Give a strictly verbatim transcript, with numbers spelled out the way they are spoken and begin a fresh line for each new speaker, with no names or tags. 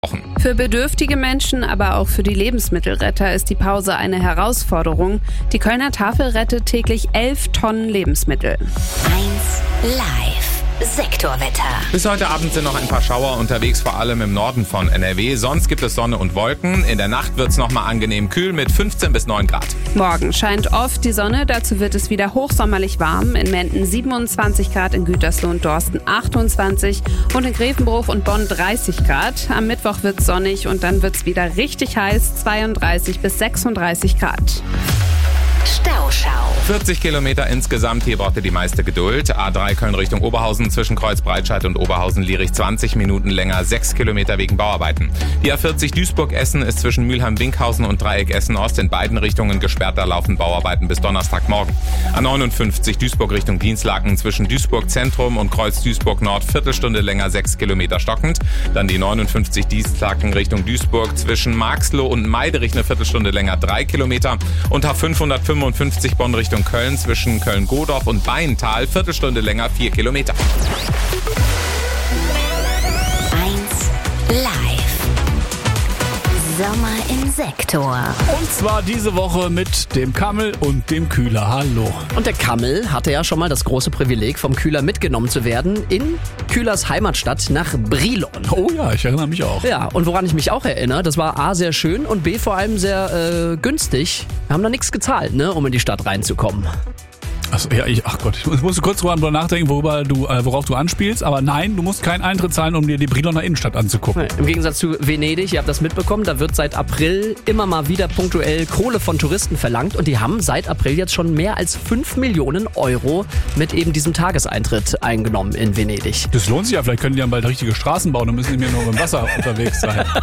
Für bedürftige Menschen, aber auch für die Lebensmittelretter ist die Pause eine Herausforderung. Die Kölner Tafel rettet täglich elf Tonnen Lebensmittel.
eins live. Sektorwetter.
Bis heute Abend sind noch ein paar Schauer unterwegs, vor allem im Norden von N R W. Sonst gibt es Sonne und Wolken. In der Nacht wird es nochmal angenehm kühl mit fünfzehn bis neun Grad.
Morgen scheint oft die Sonne, dazu wird es wieder hochsommerlich warm. In Menden siebenundzwanzig Grad, in Gütersloh und Dorsten achtundzwanzig und in Grevenbruch und Bonn dreißig Grad. Am Mittwoch wird es sonnig und dann wird es wieder richtig heiß, zweiunddreißig bis sechsunddreißig Grad.
Stauschau.
vierzig Kilometer insgesamt, hier braucht ihr die meiste Geduld. A drei Köln Richtung Oberhausen, zwischen Kreuz-Breitscheid und Oberhausen-Lierich zwanzig Minuten länger, sechs Kilometer wegen Bauarbeiten. Die A vierzig Duisburg-Essen ist zwischen Mülheim-Winkhausen und Dreieck Essen-Ost in beiden Richtungen gesperrt, da laufen Bauarbeiten bis Donnerstagmorgen. A neunundfünfzig Duisburg Richtung Dienstlaken, zwischen Duisburg-Zentrum und Kreuz-Duisburg-Nord, Viertelstunde länger, sechs Kilometer stockend. Dann die neunundfünfzig Dienstlaken Richtung Duisburg, zwischen Marxloh und Meiderich eine Viertelstunde länger, drei Kilometer. Und A fünfhundertfünfundfünfzig Bonn Richtung Köln, zwischen Köln-Godorf und Beintal, Viertelstunde länger, vier Kilometer.
eins live. Sommer im Sektor.
Und zwar diese Woche mit dem Kammel und dem Kühler. Hallo.
Und der Kammel hatte ja schon mal das große Privileg, vom Kühler mitgenommen zu werden in Kühlers Heimatstadt nach Brilon.
Oh ja, ich erinnere mich auch.
Ja, und woran ich mich auch erinnere, das war A, sehr schön und B, vor allem sehr äh, günstig. Wir haben da nichts gezahlt, ne, um in die Stadt reinzukommen.
Achso, ja, ich, ach Gott, ich musste kurz drüber nachdenken, worüber du, äh, worauf du anspielst. Aber nein, du musst keinen Eintritt zahlen, um dir die Briloner Innenstadt anzugucken.
Im Gegensatz zu Venedig, ihr habt das mitbekommen, da wird seit April immer mal wieder punktuell Kohle von Touristen verlangt. Und die haben seit April jetzt schon mehr als fünf Millionen Euro mit eben diesem Tageseintritt eingenommen in Venedig.
Das lohnt sich ja, vielleicht können die dann bald richtige Straßen bauen und müssen nicht mehr nur im Wasser unterwegs sein.